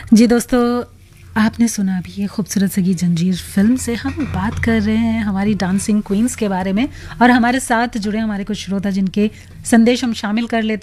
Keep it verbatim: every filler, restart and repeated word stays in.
जी दोस्तों, आपने सुना अभी ये खूबसूरत सी जंजीर फिल्म से हम बात कर रहे हैं हमारी डांसिंग क्वींस के बारे में, और हमारे साथ जुड़े हमारे कुछ श्रोता जिनके संदेश हम शामिल कर लेते